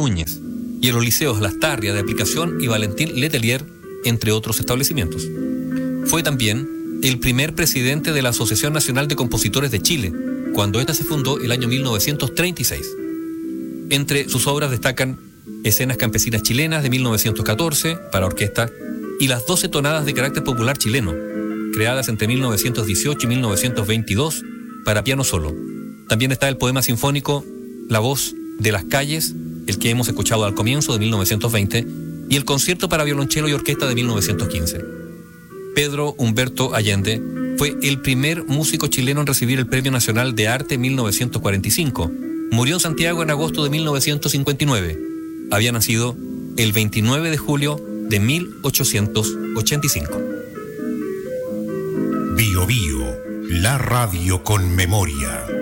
Núñez, y en los liceos Lastarria de Aplicación y Valentín Letelier, entre otros establecimientos. Fue también el primer presidente de la Asociación Nacional de Compositores de Chile, cuando ésta se fundó el año 1936. Entre sus obras destacan Escenas campesinas chilenas de 1914 para orquesta y las 12 tonadas de carácter popular chileno, creadas entre 1918 y 1922 para piano solo. También está el poema sinfónico La voz de las calles, el que hemos escuchado al comienzo, de 1920, y el concierto para violonchelo y orquesta de 1915. Pedro Humberto Allende fue el primer músico chileno en recibir el Premio Nacional de Arte en 1945. Murió en Santiago en agosto de 1959. Había nacido el 29 de julio de 1885. Bio Bio, la radio con memoria.